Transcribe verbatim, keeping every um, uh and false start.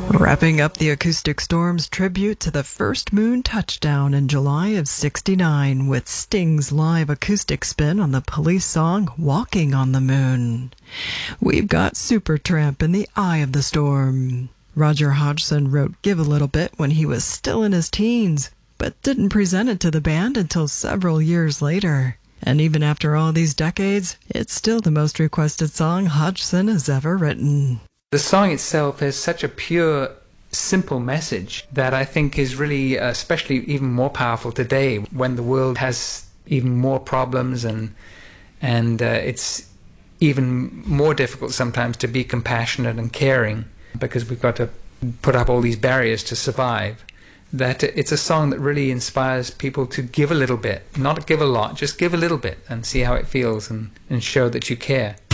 Wrapping up the Acoustic Storm's tribute to the first moon touchdown in July of sixty-nine with Sting's live acoustic spin on the Police song Walking on the Moon. We've got Supertramp in the eye of the storm. Roger Hodgson wrote Give a Little Bit when he was still in his teens, but didn't present it to the band until several years later. And even after all these decades, it's still the most requested song Hodgson has ever written. The song itself has such a pure, simple message that I think is really, uh, especially even more powerful today when the world has even more problems and and uh, it's even more difficult sometimes to be compassionate and caring because we've got to put up all these barriers to survive. That it's a song that really inspires people to give a little bit, not give a lot, just give a little bit and see how it feels and, and show that you care.